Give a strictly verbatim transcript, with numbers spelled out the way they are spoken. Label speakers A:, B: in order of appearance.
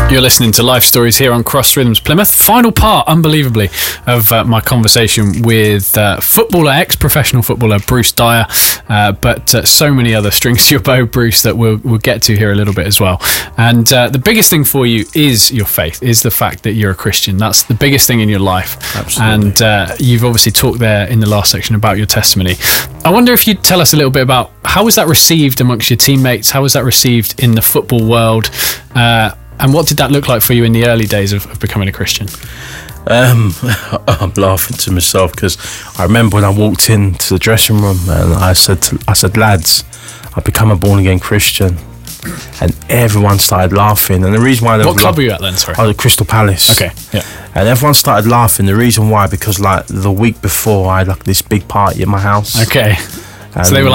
A: You're listening to Life Stories here on Cross Rhythms Plymouth. Final part, unbelievably, of uh, my conversation with uh, footballer, ex-professional footballer Bruce Dyer, uh, but uh, so many other strings to your bow, Bruce, that we'll, we'll get to here a little bit as well. And uh, the biggest thing for you is your faith, is the fact that you're a Christian. That's the biggest thing in your life.
B: Absolutely.
A: And uh, you've obviously talked there in the last section about your testimony. I wonder if you'd tell us a little bit about how was that received amongst your teammates? How was that received in the football world? Uh, And what did that look like for you in the early days of, of becoming a Christian?
B: Um, I'm laughing to myself because I remember when I walked into the dressing room and I said, to, I said, lads, I've become a born again Christian, and everyone started laughing. And the reason why they
A: what
B: were
A: club
B: la-
A: were you at then? Sorry,
B: I was at Crystal Palace.
A: Okay, yeah.
B: And everyone started laughing. The reason why, because like the week before, I had like this big party at my house.
A: Okay.
B: And
A: So they were